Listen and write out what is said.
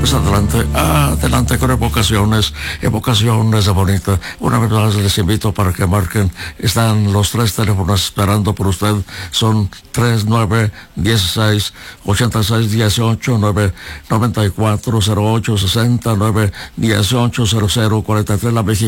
Pues adelante con evocaciones bonitas. Una vez más les invito para que marquen. Están los 3 teléfonos esperando por usted. Son 3916-8618, 994-0860, 918-0043, la Mexicana.